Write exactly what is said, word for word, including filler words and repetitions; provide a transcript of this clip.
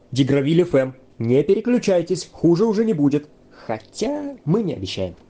Дигравиль эф эм. Не переключайтесь, хуже уже не будет. Хотя мы не обещаем.